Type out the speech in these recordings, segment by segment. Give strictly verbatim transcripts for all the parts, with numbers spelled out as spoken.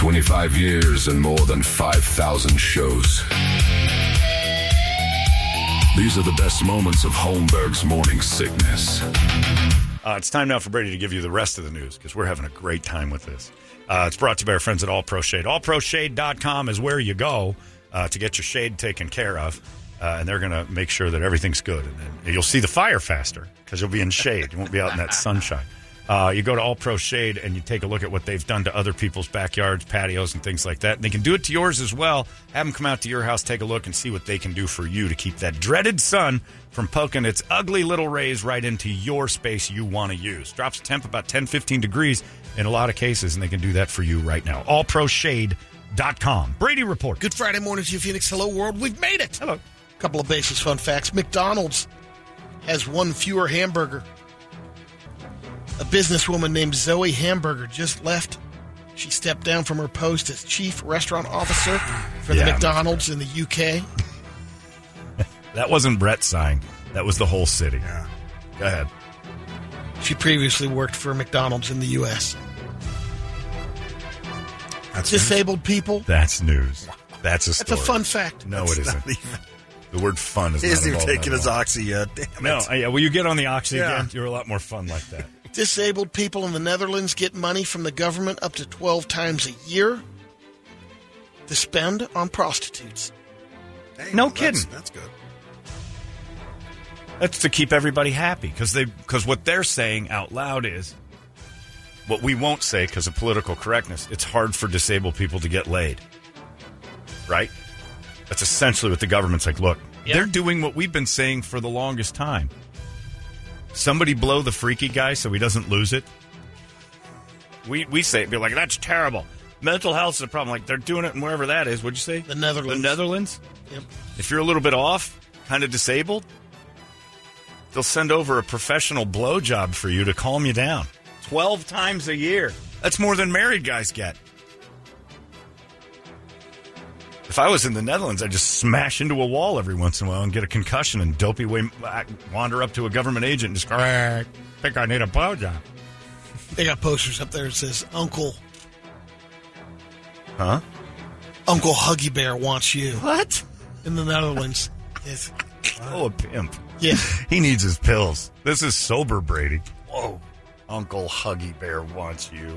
twenty-five years and more than five thousand shows. These are the best moments of Holmberg's Morning Sickness. Uh, it's time now for Brady to give you the rest of the news because we're having a great time with this. Uh, it's brought to you by our friends at All Pro Shade. all pro shade dot com is where you go uh, to get your shade taken care of, uh, and they're going to make sure that everything's good. And then you'll see the fire faster because you'll be in shade. You won't be out in that sunshine. Uh, you go to All Pro Shade and you take a look at what they've done to other people's backyards, patios, and things like that. And they can do it to yours as well. Have them come out to your house, take a look, and see what they can do for you to keep that dreaded sun from poking its ugly little rays right into your space you want to use. Drops the temp about ten, fifteen degrees in a lot of cases, and they can do that for you right now. all pro shade dot com. Brady Report. Good Friday morning to you, Phoenix. Hello, world. We've made it. Hello. A couple of basic fun facts. McDonald's has one fewer hamburger. A businesswoman named Zoe Hamburger just left. She stepped down from her post as chief restaurant officer for Yeah. the McDonald's in the U K. That wasn't Brett sighing. That was the whole city. Yeah. Go ahead. She previously worked for McDonald's in the U S. That's Disabled people. That's news. That's a That's story. a fun fact. No, That's it isn't. not even- The word fun is He not isn't even involved in taking that his at all. oxy yet. Damn No, it. uh, yeah, will you get on the oxy Yeah. again? You're a lot more fun like that. Disabled people in the Netherlands get money from the government up to twelve times a year to spend on prostitutes. Dang, No that's- kidding. That's good. That's to keep everybody happy because they because what they're saying out loud is what we won't say because of political correctness. It's hard for disabled people to get laid, right? That's essentially what the government's like. Look, Yeah. they're doing what we've been saying for the longest time. Somebody blow the freaky guy so he doesn't lose it. We we say it, be like, that's terrible. Mental health is a problem. Like they're doing it, and wherever that is. What'd you say? The Netherlands. The Netherlands. Yep. If you're a little bit off, kind of disabled, they'll send over a professional blowjob for you to calm you down. Twelve times a year. That's more than married guys get. If I was in the Netherlands, I'd just smash into a wall every once in a while and get a concussion and dopey way wander up to a government agent and just go, I think I need a blowjob. They got posters up there that says, Uncle, Huh? Uncle Huggy Bear wants you. What? In the Netherlands. Yes. Oh, a pimp. Yeah. He needs his pills. This is sober Brady. Whoa. Uncle Huggy Bear wants you.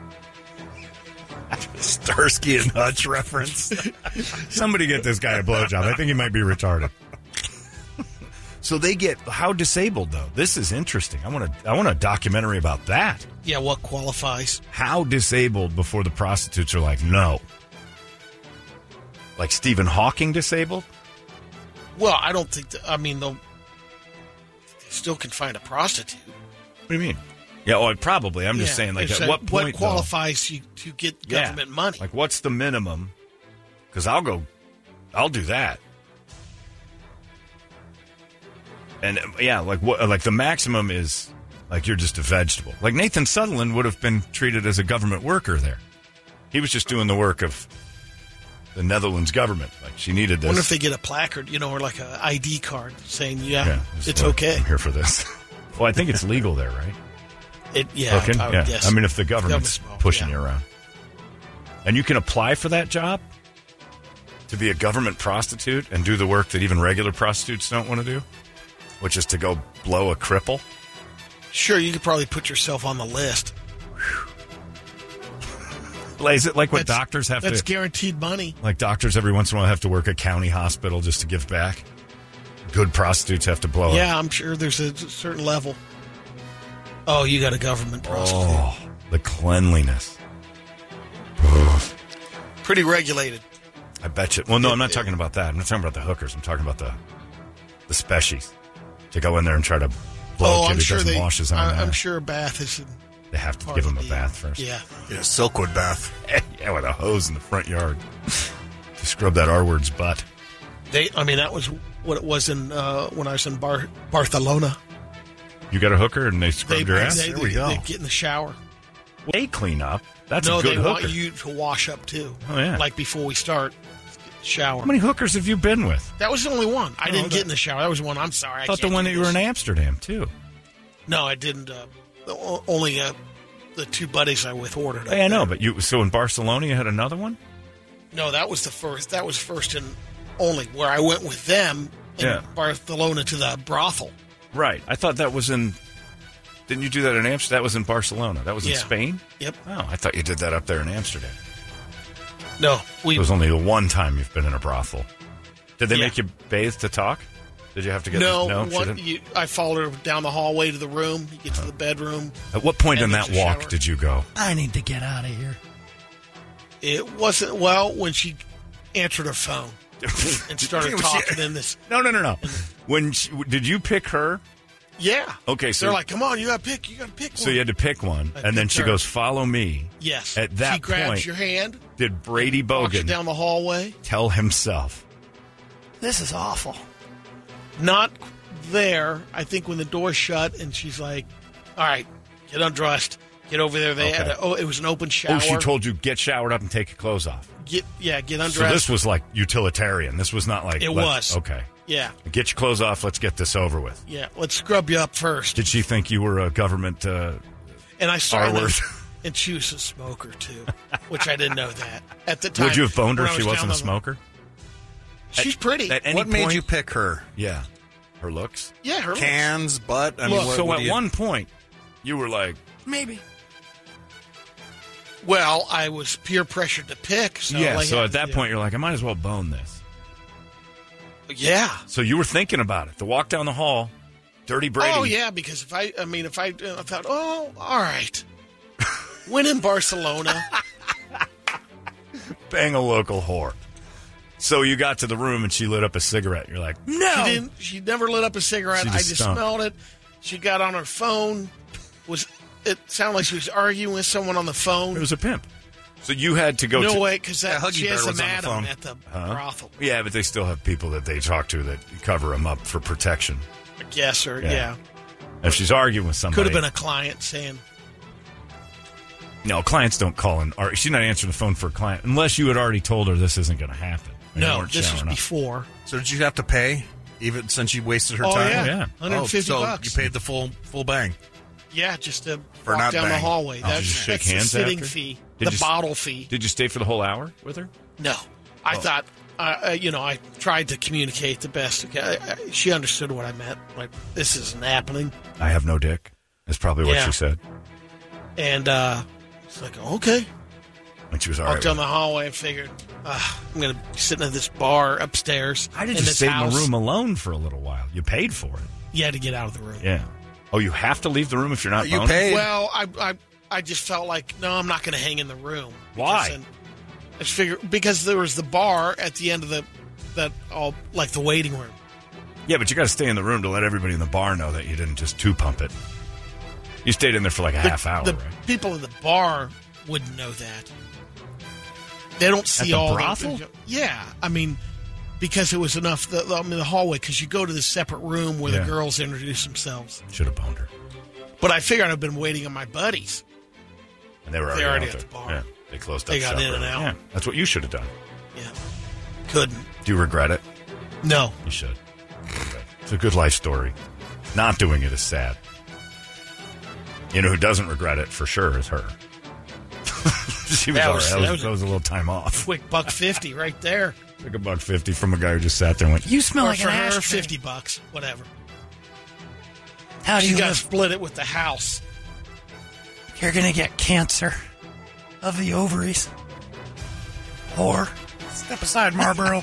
Starsky and Hutch reference. Somebody get this guy a blowjob. I think he might be retarded. So they get how disabled though? This is interesting. I want to. I want a documentary about that. Yeah, what qualifies? How disabled before the prostitutes are like no. Like Stephen Hawking disabled? Well, I don't think, that, I mean, they'll, they still can find a prostitute. What do you mean? Yeah, oh, probably. I'm just Yeah, saying, like, it's at a- what point What qualifies you to get though? government Yeah. money? Like, what's the minimum? Because I'll go, I'll do that. And yeah, like what? Like the maximum is like you're just a vegetable. Like Nathan Sutherland would have been treated as a government worker there. He was just doing the work of the Netherlands government. Like she needed this. I wonder if they get a placard, you know, or like an I D card saying, yeah, Yeah, this is it's what- okay. I'm here for this. Well, I think it's legal there, right? It, yeah, Hooking? I would yeah. guess. I mean, if the government's Government- pushing yeah. you around. And you can apply for that job to be a government prostitute and do the work that even regular prostitutes don't want to do, which is to go blow a cripple. Sure, you could probably put yourself on the list. Is it like what That's- doctors have That's to... guaranteed money. Like doctors every once in a while have to work a county hospital just to give back? Good prostitutes have to blow Yeah, I'm sure there's a certain level. Oh, you got a government prostitute. Oh, the cleanliness. Pretty regulated. I bet you. Well, no, I'm not talking about that. I'm not talking about the hookers. I'm talking about the the species. To go in there and try to blow oh, a kid I'm who sure doesn't they. wash his own I, ass. I'm sure a bath is. They have to part give of him a the- bath first. Yeah. Yeah, Silkwood bath. Yeah, with a hose in the front yard. To scrub that R-word's butt. They. I mean, that was what it was in uh, when I was in Bar- Barcelona. You got a hooker and they scrubbed They, your ass? they, There we they- go. they get in the shower. They clean up. That's no, a good they hooker. want you to wash up too. Oh, yeah. Like before we start, shower. How many hookers have you been with? That was the only one. I Oh, didn't that- get in the shower. That was the one. I'm sorry. I I thought the can't one do that you were this. in Amsterdam, too. No, I didn't. Uh, o- only uh, the two buddies I with ordered. Hey, I know, but you. So in Barcelona, you had another one. No, that was the first. That was first and only where I went with them in Yeah. Barcelona to the brothel. Right. I thought that was in. Didn't you do that in Amsterdam? That was in Barcelona. That was in Yeah. Spain. Yep. Oh, I thought you did that up there in Amsterdam. No, we. It was only the one time you've been in a brothel. Did they Yeah. make you bathe to talk? Did you have to get no, no? she one, didn't? you, I followed her down the hallway to the room. You get to the bedroom. At what point in and that there's a walk shower. did you go? I need to get out of here. It wasn't well when she answered her phone and started Was she- talking in this. No, no, no, no. When she, did you pick her? Yeah. Okay, so they're like, "Come on, you got to pick. You got to pick one." So you had to pick one, I and then picked she her. goes, "Follow me." yes. At that she grabs point, your hand, did Brady walks you Bogan down the hallway. tell himself? This is awful. Not there. I think when the door shut, and she's like, "All right, get undressed. Get over there." They had Okay. a, oh, it was an open shower. Oh, she told you get showered up and take your clothes off. Get yeah, get undressed. So this was like utilitarian. This was not like It let's- was. okay. yeah, Get your clothes off. Let's get this over with. yeah. Let's scrub you up first. Did she think you were a government? Uh, And I saw R-word. her, and she was a smoker too, which I didn't know that at the time. would you have boned her when if I she was wasn't down a the- smoker? She's pretty. At any What made point- you pick her? Yeah, her looks. yeah, her looks- Cans, butt. I mean, Look, what, so what at do you- one point, you were like, Maybe. Well, I was peer pressured to pick. So yeah. like, So at that yeah. point, you're like, I might as well bone this. yeah. So you were thinking about it. The walk down the hall, Dirty Brady. Oh yeah, because if I, I mean, if I, I thought, oh, all right, win in Barcelona. Bang a local whore. So you got to the room and she lit up a cigarette. You're like, no. She didn't. She never lit up a cigarette. She I just just stunk. smelled it. She got on her phone. Was it sounded like she was arguing with someone on the phone? It was a pimp. So you had to go no to. way, because Yeah, that Huggy she Bear has a was on the madam phone. at the Huh? brothel. Yeah, but they still have people that they talk to that cover them up for protection. I guess, or Yeah. yeah, If she's arguing with somebody. could have been a client saying, No, clients don't call in. Or she's not answering the phone for a client unless you had already told her this isn't going to happen. and you "No, weren't this was showering up. before." So did you have to pay, even since you wasted her Oh time? yeah, yeah. one hundred fifty oh, so bucks. you paid the full full bang. Yeah, just to For walk not down the bang. hallway. Oh, did you That's, shake that's hands the sitting after? fee, Did the you s- bottle fee. Did you stay for the whole hour with her? No, I Oh. thought, uh, uh, you know, I tried to communicate the best. I, I, she understood what I meant. Like, this isn't happening. I have no dick. That's probably what Yeah. she said. And uh, it's like, okay. And she was all Walked right. down with the hallway and figured, ah, I'm going to be sitting at this bar upstairs. it. I did in just this stay house. in the room alone for a little while. You paid for it. You had to get out of the room. Yeah. Oh, you have to leave the room if you're not You boning? paid. Well, I, I, I just felt like, no, I'm not going to hang in the room. Why? Because then- I just figured because there was the bar at the end of the that all like the waiting room. Yeah, but you got to stay in the room to let everybody in the bar know that you didn't just two pump it. You stayed in there for like a The, half hour, the right? people in the bar wouldn't know that. They don't see the all brothel? the. Yeah, I mean, because it was enough. The, the, I mean, the hallway because you go to the separate room where Yeah. the girls introduce themselves. Should have boned her. But I figured I've been waiting on my buddies. And they were already, They're already out at there. the bar. Yeah, they closed up They got shop in and early. out. Yeah, that's what you should have done. Yeah, couldn't. Do you regret it? No, You should. It's a good life story. Not doing it is sad. You know who doesn't regret it for sure is her. she was That all was- right. That was, that was- that was a little time off. quick buck fifty right there. Took a buck fifty from a guy who just sat there and went, You smell Or like for an her, ashtray. fifty bucks, whatever. How do She's you got to live? split it with the house. You're going to get cancer of the ovaries. Or step aside, Marlboro.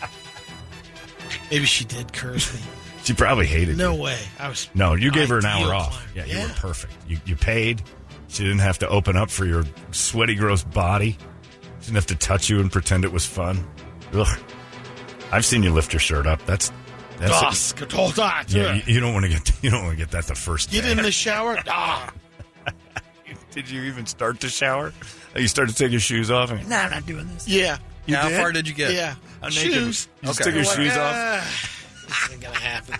Maybe she did curse me. She probably hated No you. way. I was. No, you gave her an ideal hour off. client. Yeah, you Yeah. were perfect. You, you paid. She didn't have to open up for your sweaty, gross body. She didn't have to touch you and pretend it was fun. Ugh. I've seen you lift your shirt up. That's that's Das, getollt hat. yeah. You, you don't want to get you don't want to get that the first Get day. in the shower. Ah. Did you even start to shower? You started to take your shoes off. And, No, I'm not doing this. Yeah. You How did? far did you get? Yeah. How naked? Shoes. You just Okay. took your Like, shoes off. ah, this ain't going to happen.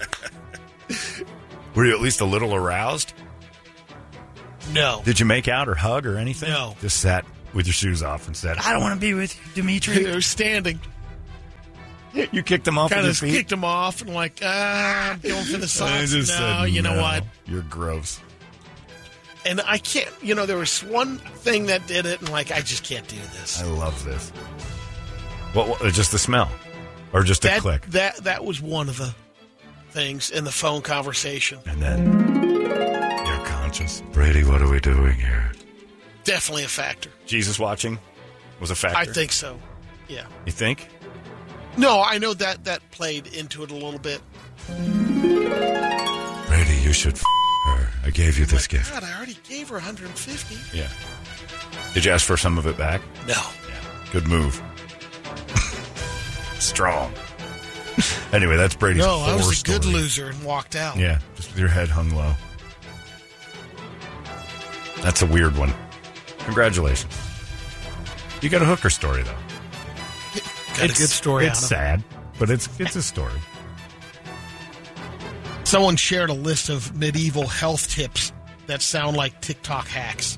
Were you at least a little aroused? No. Did you make out or hug or anything? No. Just sat with your shoes off and said, I don't want to be with you, Dimitri. They were standing. You kicked them off Kind with of your feet? kicked them off and like, ah, I'm going for the I socks. just No, said, you know "No, what? You're gross. And I can't, you know, there was one thing that did it, and like, I just can't do this. I love this. What, what just the smell? Or just a that, click? That that was one of the things in the phone conversation. And then you're conscious. Brady, what are we doing here? Definitely a factor. Jesus watching was a factor? I think so, yeah. You think? No, I know that that played into it a little bit. Brady, you should f*** her. I gave you this My gift. God, I already gave her one hundred fifty. Yeah. Did you ask for some of it back? No. Yeah. Good move. Strong. Anyway, that's Brady's No, I horror was a good story. loser and walked out. Yeah, just with your head hung low. That's a weird one. Congratulations. You got a hooker story, though. Got a good story It's out of it. sad, but it's it's a story. Someone shared a list of medieval health tips that sound like TikTok hacks.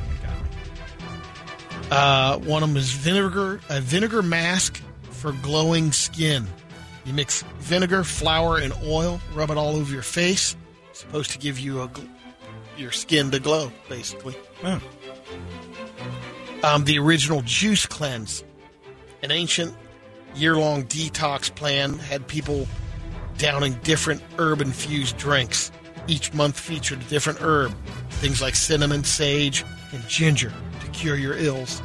Uh, one of them is vinegar, a vinegar mask for glowing skin. You mix vinegar, flour, and oil, rub it all over your face. It's supposed to give you a gl- your skin to glow, basically. Oh. Um, the original juice cleanse, an ancient year-long detox plan, had people downing different herb-infused drinks. Each month featured a different herb, things like cinnamon, sage, and ginger to cure your ills.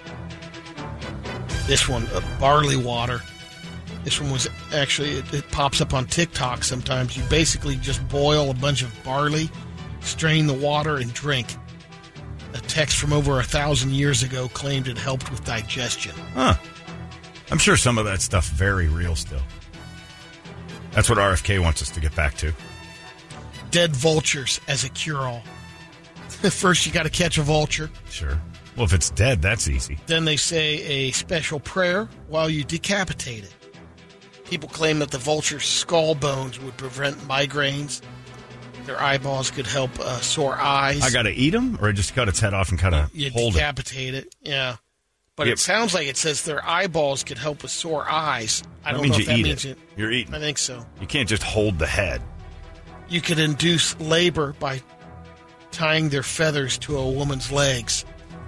This one, uh, barley water. This one was actually, it, it pops up on TikTok sometimes. You basically just boil a bunch of barley, strain the water, and drink. A text from over a thousand years ago claimed it helped with digestion. Huh. I'm sure some of that stuff very real still. That's what R F K wants us to get back to. Dead vultures as a cure-all. First, you got to catch a vulture. Sure. Well, if it's dead, that's easy. Then they say a special prayer while you decapitate it. People claim that the vulture's skull bones would prevent migraines. Their eyeballs could help uh, sore eyes. I got to eat them, or I just cut its head off and kind of You hold it? decapitate it. Yeah. But Yep. it sounds like it says their eyeballs could help with sore eyes. I That don't means know you if that eat means it. it. You're eating. I think so. You can't just hold the head. You could induce labor by tying their feathers to a woman's legs.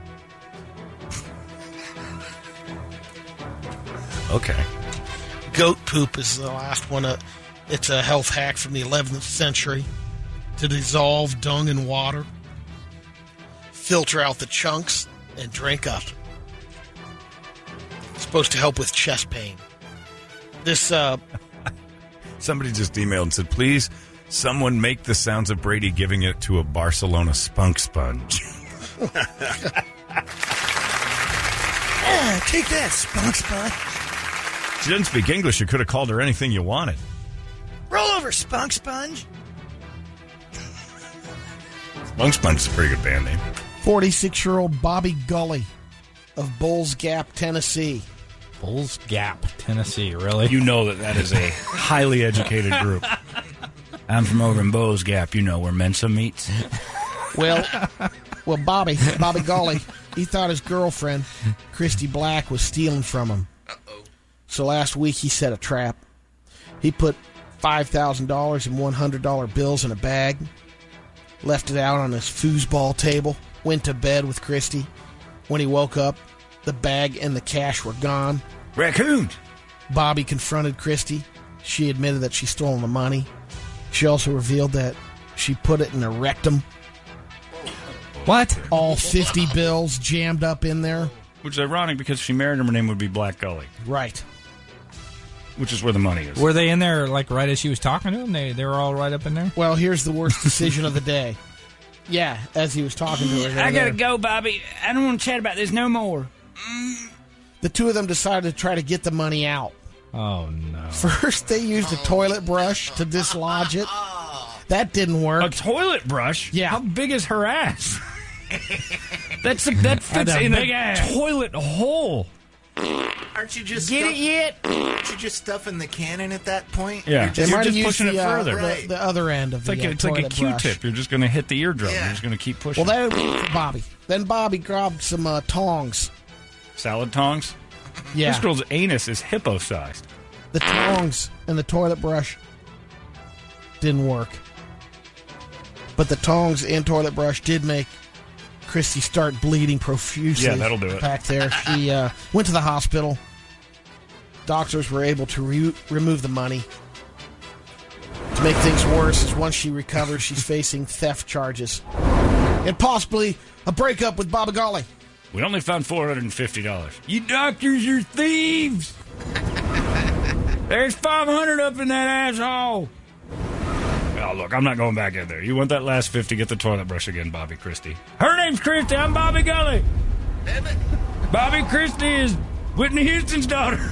Okay. Goat poop is the last one. Uh, it's a health hack from the eleventh century to dissolve dung in water, filter out the chunks, and drink up. It's supposed to help with chest pain. This, uh, Somebody just emailed and said, please, someone make the sounds of Brady giving it to a Barcelona spunk sponge. Ah, take that, spunk sponge. She doesn't speak English. You could have called her anything you wanted. Roll over, spunk sponge. Spunk Sponge is a pretty good band name. forty-six-year-old Bobby Gully of Bulls Gap, Tennessee. Bulls Gap, Tennessee, really? You know that that is a highly educated group. I'm from over in Bowes Gap, you know, where Mensa meets. Well, well, Bobby, Bobby Gully, he thought his girlfriend, Christy Black, was stealing from him. Uh-oh. So last week he set a trap. He put five thousand dollars and one hundred dollar bills in a bag, left it out on his foosball table, went to bed with Christy. When he woke up, the bag and the cash were gone. Raccoons! Bobby confronted Christy. She admitted that she stole the money. She also revealed that she put it in her rectum. What? All fifty bills jammed up in there. Which is ironic because if she married him, her name would be Black Gully, Right. which is where the money is. Were they in there, like, right as she was talking to him? They they were all right up in there? Well, here's the worst decision of the day. Yeah, as he was talking to her. they were I gotta there. go, Bobby. I don't want to chat about this no more. The two of them decided to try to get the money out. Oh, no. First, they used a toilet brush to dislodge it. That didn't work. A toilet brush? Yeah. How big is her ass? That's a, that fits a in big a ass. toilet hole. Aren't you just Get stuff- it yet? Aren't you just stuffing the cannon at that point? Yeah. You're They just, might You're have just used pushing the, it uh, further. the, Right. the other end of It's like, the a, uh, it's like a toilet brush. Q-tip. You're just going to hit the eardrum. Yeah. You're just going to keep pushing. Well, that was for Bobby. Then Bobby grabbed some uh, tongs. Salad tongs? Yeah, This girl's anus is hippo-sized. the tongs and the toilet brush didn't work. But the tongs and toilet brush did make Christy start bleeding profusely. Yeah, that'll do it. Back there. She uh, went to the hospital. Doctors were able to re- remove the money. To make things worse, is once she recovers, she's facing theft charges. And possibly a breakup with Baba Golly. We only found four hundred fifty dollars. You doctors are thieves! There's five hundred dollars up in that asshole! Oh, look, I'm not going back in there. You want that last fifty, get the toilet brush again, Bobby Christie. Her name's Christie, I'm Bobby Gully. Damn it. Bobby Christie is Whitney Houston's daughter.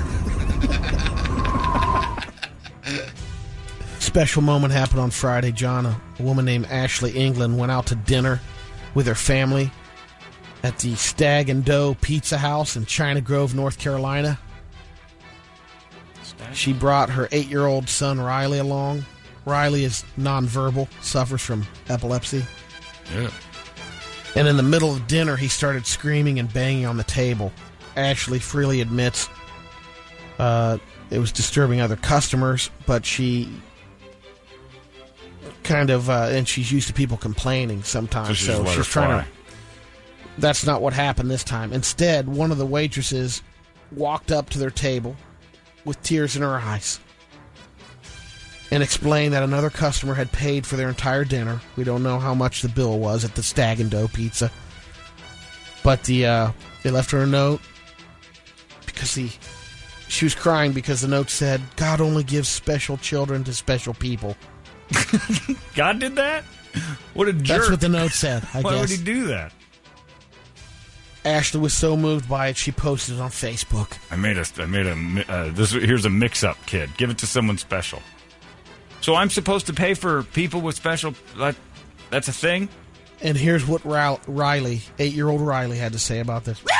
Special moment happened on Friday, John. A woman named Ashley England went out to dinner with her family at the Stag and Doe Pizza House in China Grove, North Carolina. She brought her eight-year-old son Riley along. Riley is nonverbal, suffers from epilepsy. Yeah. And in the middle of dinner, he started screaming and banging on the table. Ashley freely admits uh, it was disturbing other customers, but she kind of, uh, and she's used to people complaining sometimes, So so, she just let she's her trying fly. to. That's not what happened this time. Instead, one of the waitresses walked up to their table with tears in her eyes and explained that another customer had paid for their entire dinner. We don't know how much the bill was at the Stag and Doe Pizza, but the uh, they left her a note because the she was crying because the note said, "God only gives special children to special people." God did that? What a jerk. That's what the note said, I Why guess. would he do that? Ashley was so moved by it, she posted it on Facebook. I made a, I made a, mi- uh, this, here's a mix-up, kid. Give it to someone special. So I'm supposed to pay for people with special, that, that's a thing? And here's what Ri- Riley, eight-year-old Riley, had to say about this.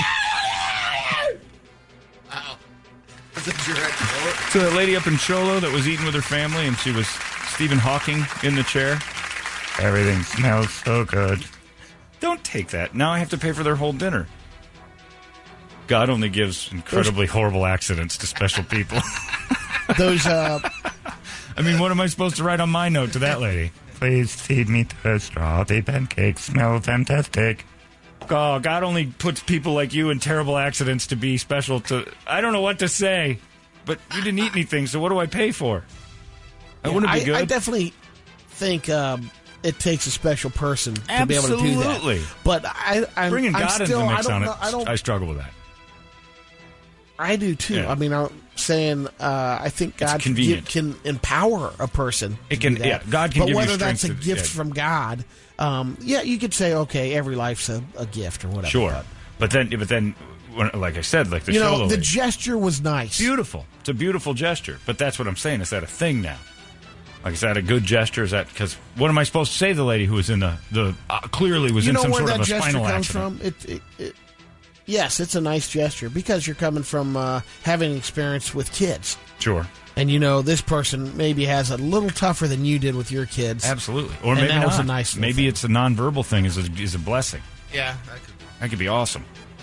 So that lady up in Cholo that was eating with her family and she was Stephen Hawking in the chair. Everything smells so good. Don't take that. Now I have to pay for their whole dinner. God only gives incredibly horrible accidents to special people. Those, uh... I mean, what am I supposed to write on my note to that lady? Please feed me to a strawberry pancake. Smell fantastic. Oh, God only puts people like you in terrible accidents to be special to... I don't know what to say, but you didn't eat anything, so what do I pay for? That wouldn't be I, good. I definitely think um, it takes a special person to be able to do that. Absolutely. But I, I'm, Bringing I'm God still, into the mix I don't on know, it, I, don't, I struggle with that. I do too. Yeah. I mean, I'm saying uh, I think God can, convenient. can empower a person. It to can- do that. yeah, God can But give you whether that's a strength to- gift yeah. from God, um, yeah, you could say, okay, every life's a, a gift or whatever. Sure. But, But then, but then, when, like I said, like the you show, know, the lady, gesture was nice. beautiful. It's a beautiful gesture. But that's what I'm saying. Is that a thing now? Like, is that a good gesture? Is that because what am I supposed to say to the lady who was in the the uh, clearly was You in know some where sort that of a gesture spinal comes accident? from? It, it, it, yes, it's a nice gesture because you're coming from uh, having experience with kids. Sure, And, you know, this person maybe has a little tougher than you did with your kids. absolutely. Or And maybe that not. was a nice little maybe thing. it's a nonverbal thing is a, is a blessing. Yeah, that could. That could be awesome.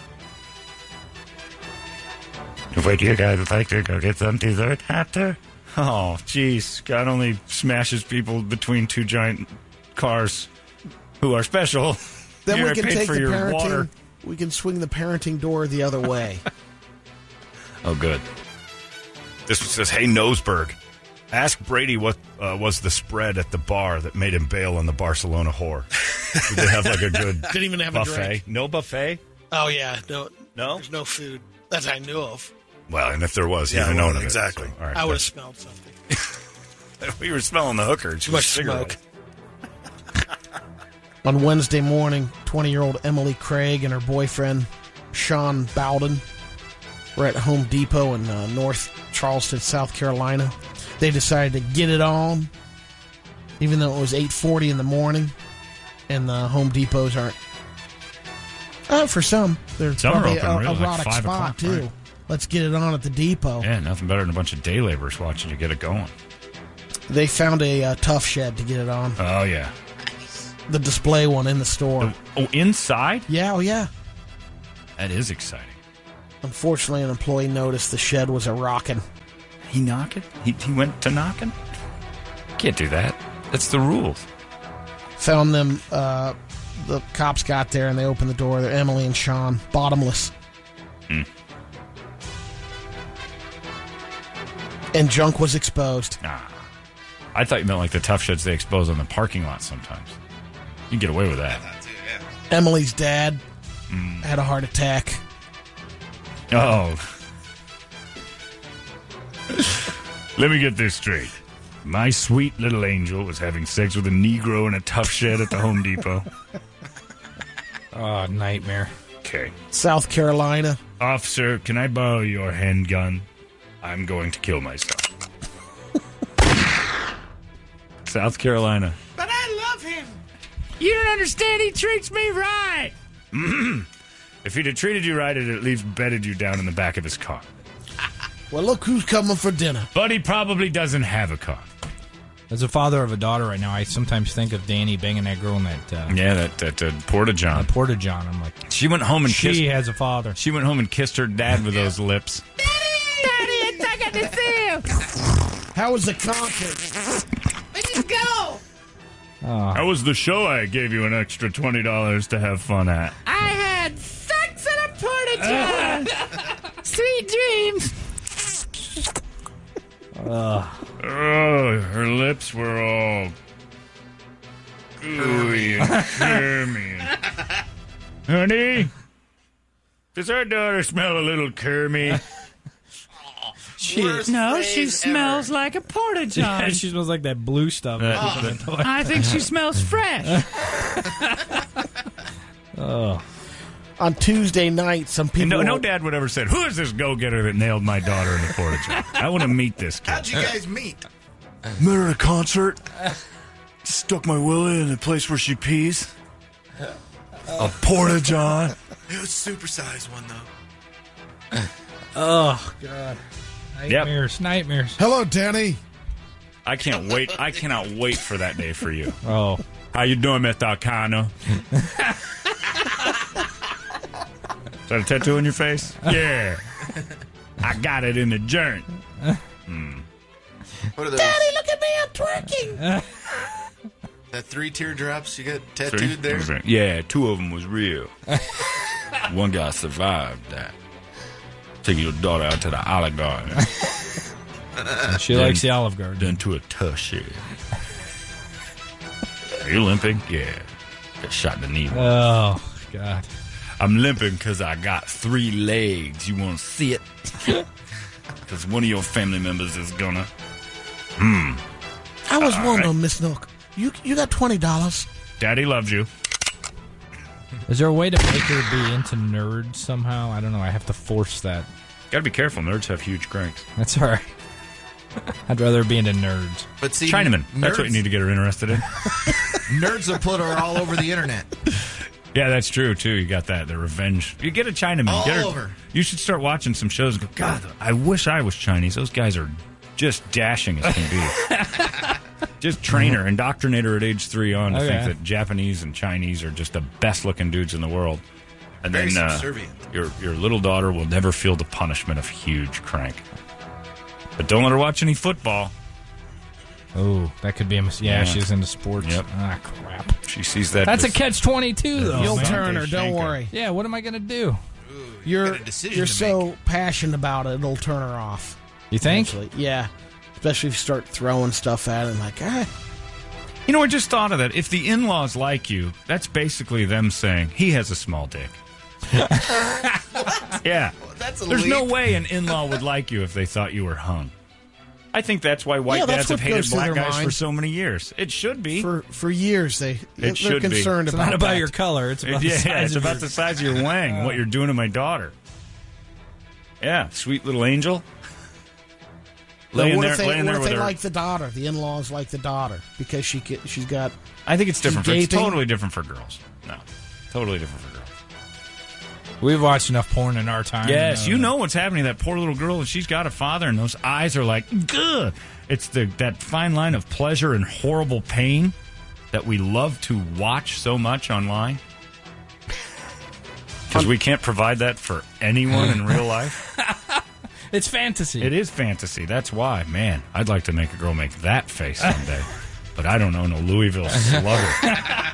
Would you guys like to go get some dessert after? Oh, jeez. God only smashes people between two giant cars who are special. Then Here, we I can paid take for the your parenting. water. We can swing the parenting door the other way. Oh, good. This one says, "Hey, Noseberg, ask Brady what uh, was the spread at the bar that made him bail on the Barcelona whore. Did they have like a good Didn't even have a buffet? drink. No buffet? Oh, yeah. No, No? there's no food that I knew of. Well, and if there was, Yeah, you'd have known well, of it. exactly. So, all right, I would have but- smelled something. We were smelling the hooker. Too Too much smoke. On Wednesday morning, twenty-year-old Emily Craig and her boyfriend, Sean Bowden, were at Home Depot in uh, North Charleston, South Carolina. They decided to get it on, even though it was eight forty in the morning, and the Home Depots aren't. Uh, for some, they're Some are probably open, a, really, a like erotic five spot, o'clock, too. right. Let's get it on at the depot. Yeah, nothing better than a bunch of day laborers watching you get it going. They found a uh, tough shed to get it on. Oh, yeah. The display one in the store. Oh, inside? Yeah, oh yeah. That is exciting. Unfortunately, an employee noticed the shed was a rockin'. He knocking? He, he went to knocking? Can't do that. That's the rules. Found them. Uh, the cops got there and they opened the door. They're Emily and Sean, bottomless. Mm. And junk was exposed. Nah. I thought you meant like the tough shits they expose on the parking lot sometimes. You can get away with that. Emily's dad Mm. had a heart attack. Oh. Let me get this straight. My sweet little angel was having sex with a Negro in a tough shed at the Home Depot. Oh, nightmare. Okay. South Carolina. Officer, can I borrow your handgun? I'm going to kill myself. South Carolina. But I love him. You don't understand. He treats me right. If he'd have treated you right, it'd at least bedded you down in the back of his car. Well, look who's coming for dinner. But he probably doesn't have a car. As a father of a daughter right now, I sometimes think of Danny banging that girl in that uh, Yeah, that, that uh, Porta-John. Porta-John. I'm like, She went home and she kissed... has a father. She went home and kissed her dad with those lips. Daddy, I got to see him. How was the concert? Let us go. How was the show I gave you an extra twenty dollars to have fun at? I had sex in a Porta-John. Sweet dreams. Oh, her lips were all gooey and creamy. Honey, does our daughter smell a little curmy? Worst No, phrase she ever. smells like a Porta-John. Yeah, she smells like that blue stuff. Uh, I think she smells fresh. On Tuesday night, some people... And no, no dad would ever said, "Who is this go-getter that nailed my daughter in the Porta-John? I want to meet this kid." How'd you guys meet? Met her at a concert. Stuck my willy in the place where she pees. A Porta-John. It was supersized one though. Oh, God. Nightmares, nightmares. Hello, Danny. I can't wait. I cannot wait for that day for you. Oh. How you doing, Methacano? Is that a tattoo on your face? Yeah. I got it in the joint. What are those? Daddy, look at me, I'm twerking. That three teardrops you got tattooed there? Yeah, two of them was real. One guy survived that. Take your daughter out to the Olive Garden. She Then- likes the Olive Garden. Done to a tough shit. Are you limping? Yeah. Got shot in the knee. Oh, God. I'm limping because I got three legs. You want to see it? Because one of your family members is gonna. I was wondering, Miss Nook, you you got twenty dollars? Daddy loves you. Is there a way to make her be into nerds somehow? I don't know. I have to force that. Gotta be careful. Nerds have huge cranks. That's all right. I'd rather be into nerds. But see, Chinaman. That's nerds- what you need to get her interested in. Nerds will put her all over the internet. Yeah, that's true too. You got that. The revenge. You get a Chinaman. All get her, over. You should start watching some shows and go, God, I wish I was Chinese. Those guys are just dashing as can be. Just train her, indoctrinate her at age three on to Okay. think that Japanese and Chinese are just the best looking dudes in the world. And Very then uh, subservient. your your little daughter will never feel the punishment of huge crank. But don't let her watch any football. Oh, that could be a mis- yeah, Yeah. she's into sports. Yep. Ah, crap. She sees that. That's a this- catch twenty-two, though. You'll man. turn her, don't Shanker. worry. Yeah, what am I going to do? You're got a decision you're to so make. passionate about it, it'll turn her off. You think? Eventually. Yeah. Especially if you start throwing stuff at it and like, ah, You know, I just thought of that. If the in-laws like you, that's basically them saying he has a small dick. Yeah. That's a There's leap. no way an in-law would like you if they thought you were hung. I think that's why white Yeah, that's dads have what hated goes through black their guys for mind. so many years. It should be. for for years they they're should be. concerned It's about not about that. your color. It's about the yeah, size it's of about your- the size of your wang, what you're doing to my daughter. Yeah, sweet little angel. Now, Laying what there, if they, laying what there if with they her. like the daughter? The in-laws like the daughter because she ca- she's got. I think it's different. For, it's gaping? totally different for girls. No, totally different for girls. We've watched enough porn in our time. Yes, to you that. know what's happening to that poor little girl, and she's got a father, and those eyes are like, good. It's the that fine line of pleasure and horrible pain that we love to watch so much online. Because we can't provide that for anyone in real life. It's fantasy. It is fantasy. That's why, man, I'd like to make a girl make that face someday. but I don't know no Louisville Slugger.